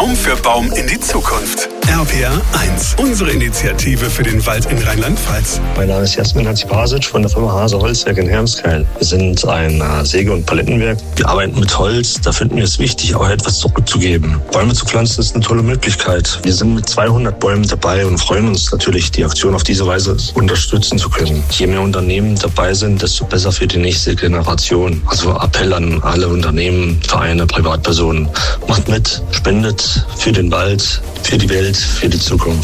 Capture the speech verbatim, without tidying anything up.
Baum für Baum in die Zukunft. R P R eins, unsere Initiative für den Wald in Rheinland-Pfalz. Mein Name ist Jasmin Hanzi-Basic von der Firma Hase Holzwerk in Hermskeil. Wir sind ein Säge- und Palettenwerk. Wir arbeiten mit Holz. Da finden wir es wichtig, auch etwas zurückzugeben. Bäume zu pflanzen ist eine tolle Möglichkeit. Wir sind mit zweihundert Bäumen dabei und freuen uns natürlich, die Aktion auf diese Weise unterstützen zu können. Je mehr Unternehmen dabei sind, desto besser für die nächste Generation. Also Appell an alle Unternehmen, Vereine, Privatpersonen. Macht mit, spendet für den Wald, für die Welt, für die Zukunft.